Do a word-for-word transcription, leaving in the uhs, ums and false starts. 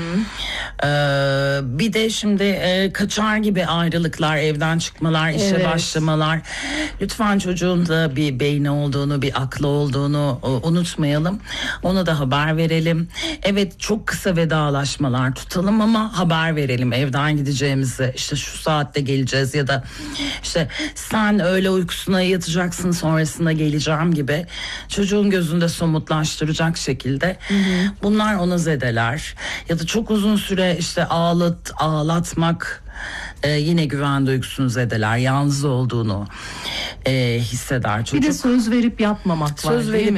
Ee, bir de şimdi e, kaçar gibi ayrılıklar, evden çıkmalar, işe Evet. başlamalar. Lütfen çocuğun da bir beyni olduğunu, bir aklı olduğunu e, unutmayalım. Ona da haber verelim. Evet, çok kısa vedalaşmalar tutalım ama haber verelim evden gideceğimizi. İşte şu saatte geleceğiz ya da işte sen öğle uykusuna yatacaksın, sonrasında geleceğim gibi çocuğun gözünde somutlaştıracak şekilde bunlar ona zedeler. Ya da çok uzun süre işte ağlat ağlatmak e, yine güven duygusunu zedeler. Yalnız olduğunu e, hisseder çocuk. Bir de söz verip yapmamak var. Söz değil verip mi?